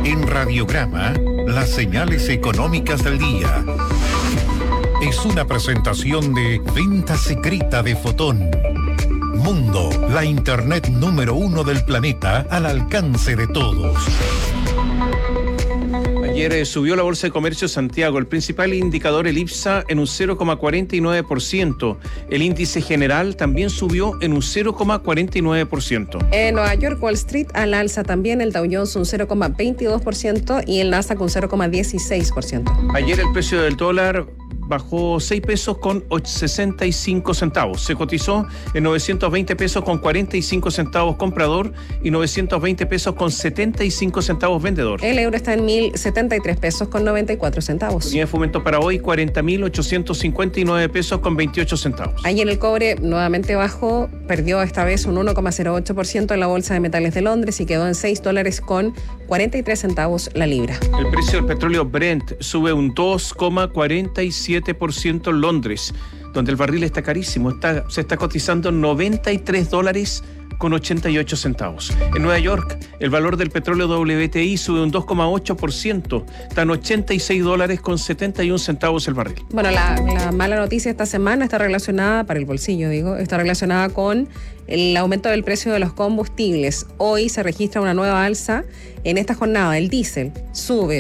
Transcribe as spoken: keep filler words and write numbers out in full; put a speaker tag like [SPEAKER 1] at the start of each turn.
[SPEAKER 1] En Radiograma, las señales económicas del día. Es una presentación de Venta Secreta de Fotón. Mundo, la internet número uno del planeta al alcance de todos.
[SPEAKER 2] Ayer eh, subió la Bolsa de Comercio de Santiago, el principal indicador, el IPSA, en un cero coma cuarenta y nueve por ciento. El índice general también subió en un cero coma cuarenta y nueve por ciento.
[SPEAKER 3] En Nueva York, Wall Street al alza también, el Dow Jones un cero coma veintidós por ciento y el Nasdaq un cero coma dieciséis por ciento.
[SPEAKER 2] Ayer el precio del dólar bajó seis pesos con sesenta y cinco centavos. Se cotizó en novecientos veinte pesos con cuarenta y cinco centavos comprador y novecientos veinte pesos con setenta y cinco centavos vendedor.
[SPEAKER 3] El euro está en mil setenta y tres pesos con noventa y cuatro centavos.
[SPEAKER 2] Unidad de fomento para hoy, cuarenta mil ochocientos cincuenta y nueve pesos con veintiocho centavos.
[SPEAKER 3] Ayer el cobre nuevamente bajó, perdió esta vez un uno coma cero ocho por ciento en la Bolsa de Metales de Londres y quedó en seis dólares con cuarenta y tres centavos la libra.
[SPEAKER 2] El precio del petróleo Brent sube un dos coma cuarenta y siete por ciento en Londres, donde el barril está carísimo, está, se está cotizando noventa y tres dólares con ochenta y ocho centavos. En Nueva York, el valor del petróleo W T I sube un dos coma ocho por ciento, está en ochenta y seis dólares con setenta y un centavos el barril.
[SPEAKER 3] Bueno, la, la mala noticia esta semana está relacionada, para el bolsillo digo, está relacionada con el aumento del precio de los combustibles. Hoy se registra una nueva alza en esta jornada. El diésel sube